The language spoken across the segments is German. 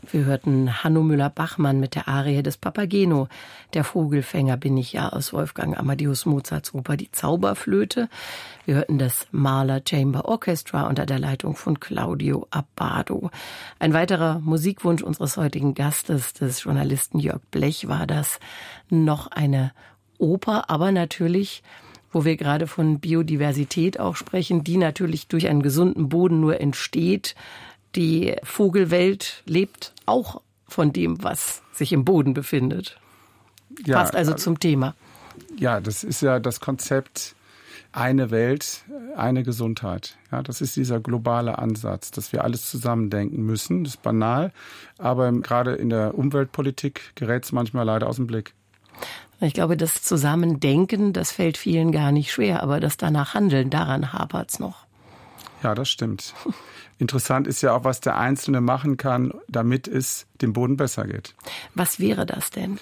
Wir hörten Hanno Müller-Bachmann mit der Arie des Papageno. Der Vogelfänger bin ich ja aus Wolfgang Amadeus Mozarts Oper Die Zauberflöte. Wir hörten das Mahler Chamber Orchestra unter der Leitung von Claudio Abbado. Ein weiterer Musikwunsch unseres heutigen Gastes, des Journalisten Jörg Blech, war das. Noch eine Oper, aber natürlich, wo wir gerade von Biodiversität auch sprechen, die natürlich durch einen gesunden Boden nur entsteht. Die Vogelwelt lebt auch von dem, was sich im Boden befindet. Ja, passt also zum Thema. Ja, das ist ja das Konzept eine Welt, eine Gesundheit. Ja, das ist dieser globale Ansatz, dass wir alles zusammendenken müssen. Das ist banal, aber gerade in der Umweltpolitik gerät es manchmal leider aus dem Blick. Ich glaube, das Zusammendenken, das fällt vielen gar nicht schwer, aber das danach Handeln, daran hapert's noch. Ja, das stimmt. Interessant ist ja auch, was der Einzelne machen kann, damit es dem Boden besser geht. Was wäre das denn?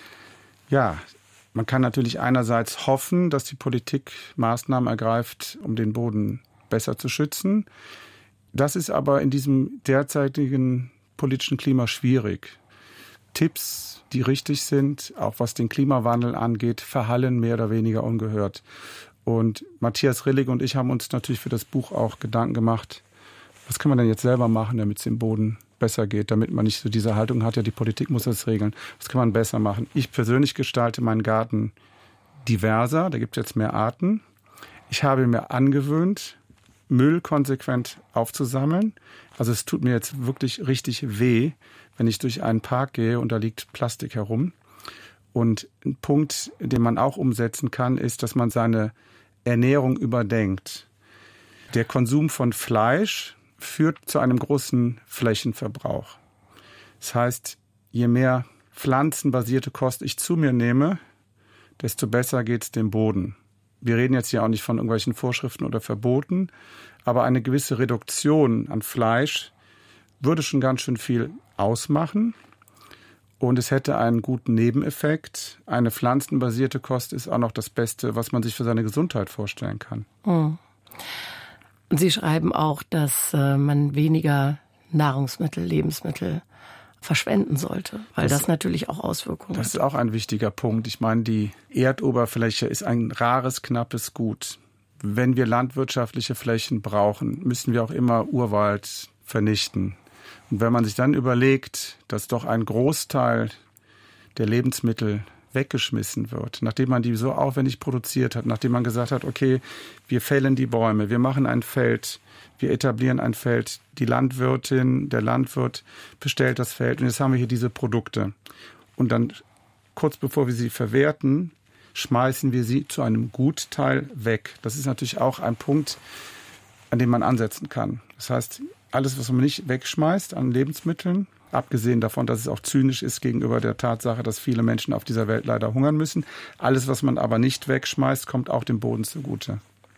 Ja, man kann natürlich einerseits hoffen, dass die Politik Maßnahmen ergreift, um den Boden besser zu schützen. Das ist aber in diesem derzeitigen politischen Klima schwierig. Tipps, die richtig sind, auch was den Klimawandel angeht, verhallen mehr oder weniger ungehört. Und Matthias Rillig und ich haben uns natürlich für das Buch auch Gedanken gemacht, was kann man denn jetzt selber machen, damit es dem Boden besser geht, damit man nicht so diese Haltung hat, ja, die Politik muss das regeln. Was kann man besser machen? Ich persönlich gestalte meinen Garten diverser, da gibt es jetzt mehr Arten. Ich habe mir angewöhnt, Müll konsequent aufzusammeln. Also es tut mir jetzt wirklich richtig weh, wenn ich durch einen Park gehe und da liegt Plastik herum. Und ein Punkt, den man auch umsetzen kann, ist, dass man seine Ernährung überdenkt. Der Konsum von Fleisch führt zu einem großen Flächenverbrauch. Das heißt, je mehr pflanzenbasierte Kost ich zu mir nehme, desto besser geht es dem Boden. Wir reden jetzt hier auch nicht von irgendwelchen Vorschriften oder Verboten, aber eine gewisse Reduktion an Fleisch würde schon ganz schön viel ausmachen. Und es hätte einen guten Nebeneffekt. Eine pflanzenbasierte Kost ist auch noch das Beste, was man sich für seine Gesundheit vorstellen kann. Mhm. Sie schreiben auch, dass man weniger Nahrungsmittel, Lebensmittel verschwenden sollte, weil das natürlich auch Auswirkungen hat. Das ist auch ein wichtiger Punkt. Ich meine, die Erdoberfläche ist ein rares, knappes Gut. Wenn wir landwirtschaftliche Flächen brauchen, müssen wir auch immer Urwald vernichten. Und wenn man sich dann überlegt, dass doch ein Großteil der Lebensmittel weggeschmissen wird, nachdem man die so aufwendig produziert hat, nachdem man gesagt hat, okay, wir fällen die Bäume, wir machen ein Feld, wir etablieren ein Feld, die Landwirtin, der Landwirt bestellt das Feld und jetzt haben wir hier diese Produkte. Und dann, kurz bevor wir sie verwerten, schmeißen wir sie zu einem Gutteil weg. Das ist natürlich auch ein Punkt, an dem man ansetzen kann. Das heißt, alles, was man nicht wegschmeißt an Lebensmitteln, abgesehen davon, dass es auch zynisch ist gegenüber der Tatsache, dass viele Menschen auf dieser Welt leider hungern müssen. Alles, was man aber nicht wegschmeißt, kommt auch dem Boden zugute.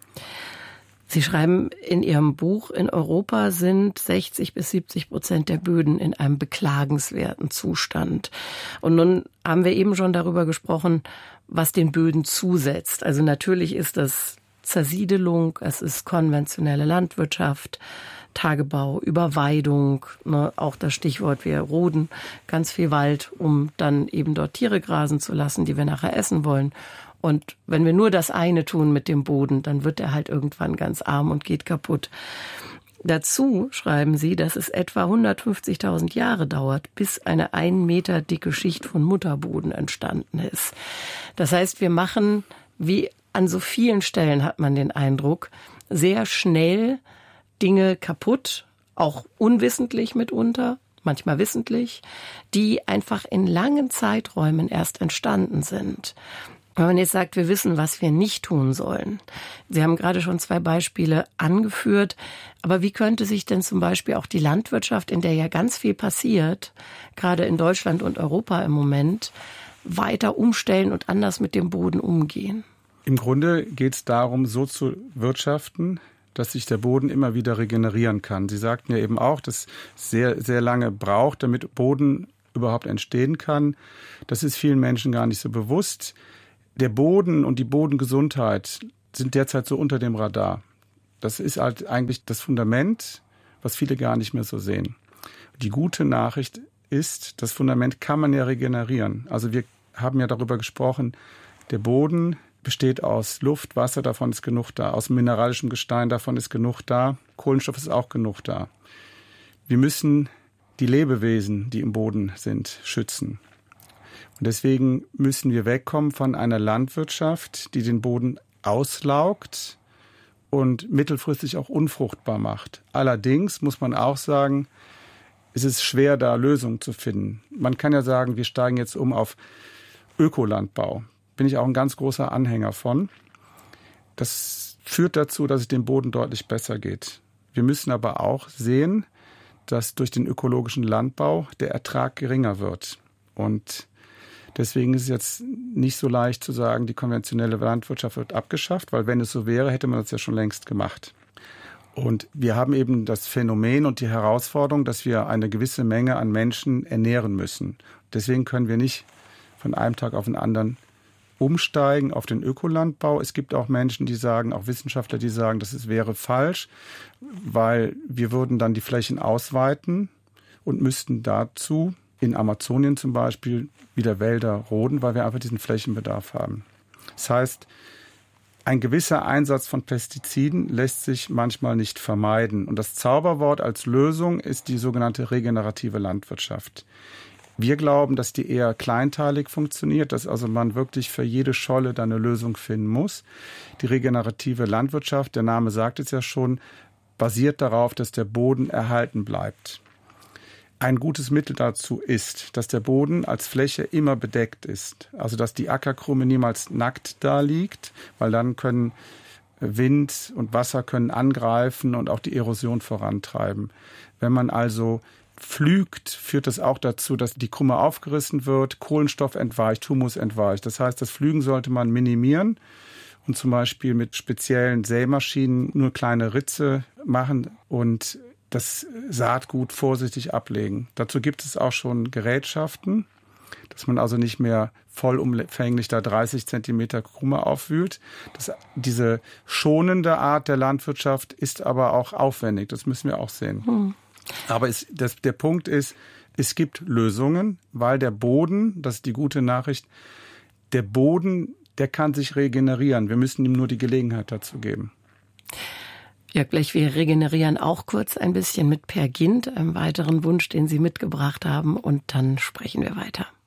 Sie schreiben in Ihrem Buch, in Europa sind 60-70% der Böden in einem beklagenswerten Zustand. Und nun haben wir eben schon darüber gesprochen, was den Böden zusetzt. Also natürlich ist das Zersiedelung, es ist konventionelle Landwirtschaft, Tagebau, Überweidung, ne, auch das Stichwort, wir roden ganz viel Wald, um dann eben dort Tiere grasen zu lassen, die wir nachher essen wollen. Und wenn wir nur das eine tun mit dem Boden, dann wird er halt irgendwann ganz arm und geht kaputt. Dazu schreiben Sie, dass es etwa 150.000 Jahre dauert, bis eine 1 Meter dicke Schicht von Mutterboden entstanden ist. Das heißt, wir machen, wie an so vielen Stellen hat man den Eindruck, sehr schnell Dinge kaputt, auch unwissentlich mitunter, manchmal wissentlich, die einfach in langen Zeiträumen erst entstanden sind. Wenn man jetzt sagt, wir wissen, was wir nicht tun sollen. Sie haben gerade schon 2 Beispiele angeführt, aber wie könnte sich denn zum Beispiel auch die Landwirtschaft, in der ja ganz viel passiert, gerade in Deutschland und Europa im Moment, weiter umstellen und anders mit dem Boden umgehen? Im Grunde geht es darum, so zu wirtschaften, dass sich der Boden immer wieder regenerieren kann. Sie sagten ja eben auch, dass es sehr, sehr lange braucht, damit Boden überhaupt entstehen kann. Das ist vielen Menschen gar nicht so bewusst. Der Boden und die Bodengesundheit sind derzeit so unter dem Radar. Das ist halt eigentlich das Fundament, was viele gar nicht mehr so sehen. Die gute Nachricht ist, das Fundament kann man ja regenerieren. Also wir haben ja darüber gesprochen, der Boden besteht aus Luft, Wasser, davon ist genug da. Aus mineralischem Gestein, davon ist genug da. Kohlenstoff ist auch genug da. Wir müssen die Lebewesen, die im Boden sind, schützen. Und deswegen müssen wir wegkommen von einer Landwirtschaft, die den Boden auslaugt und mittelfristig auch unfruchtbar macht. Allerdings muss man auch sagen, es ist schwer, da Lösungen zu finden. Man kann ja sagen, wir steigen jetzt um auf Ökolandbau. Bin ich auch ein ganz großer Anhänger von. Das führt dazu, dass es dem Boden deutlich besser geht. Wir müssen aber auch sehen, dass durch den ökologischen Landbau der Ertrag geringer wird. Und deswegen ist es jetzt nicht so leicht zu sagen, die konventionelle Landwirtschaft wird abgeschafft, weil wenn es so wäre, hätte man das ja schon längst gemacht. Und wir haben eben das Phänomen und die Herausforderung, dass wir eine gewisse Menge an Menschen ernähren müssen. Deswegen können wir nicht von einem Tag auf den anderen umsteigen auf den Ökolandbau. Es gibt auch Menschen, die sagen, auch Wissenschaftler, die sagen, das wäre falsch, weil wir würden dann die Flächen ausweiten und müssten dazu in Amazonien zum Beispiel wieder Wälder roden, weil wir einfach diesen Flächenbedarf haben. Das heißt, ein gewisser Einsatz von Pestiziden lässt sich manchmal nicht vermeiden. Und das Zauberwort als Lösung ist die sogenannte regenerative Landwirtschaft. Wir glauben, dass die eher kleinteilig funktioniert, dass also man wirklich für jede Scholle da eine Lösung finden muss. Die regenerative Landwirtschaft, der Name sagt es ja schon, basiert darauf, dass der Boden erhalten bleibt. Ein gutes Mittel dazu ist, dass der Boden als Fläche immer bedeckt ist. Also dass die Ackerkrume niemals nackt da liegt, weil dann können Wind und Wasser können angreifen und auch die Erosion vorantreiben. Wenn man also pflügt, führt das auch dazu, dass die Krume aufgerissen wird, Kohlenstoff entweicht, Humus entweicht. Das heißt, das Pflügen sollte man minimieren und zum Beispiel mit speziellen Sämaschinen nur kleine Ritze machen und das Saatgut vorsichtig ablegen. Dazu gibt es auch schon Gerätschaften, dass man also nicht mehr vollumfänglich da 30 Zentimeter Krume aufwühlt. Diese schonende Art der Landwirtschaft ist aber auch aufwendig. Das müssen wir auch sehen. Aber der Punkt ist, es gibt Lösungen, weil der Boden, das ist die gute Nachricht, der Boden, der kann sich regenerieren. Wir müssen ihm nur die Gelegenheit dazu geben. Jörg Blech, wir regenerieren auch kurz ein bisschen mit Peer Gynt, einem weiteren Wunsch, den Sie mitgebracht haben, und dann sprechen wir weiter.